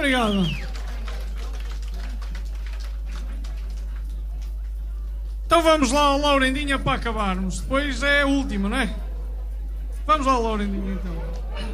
obrigado. Então vamos lá, Laurendinha, para acabarmos. Depois é a última, não é? Vamos lá, Laurendinha, então.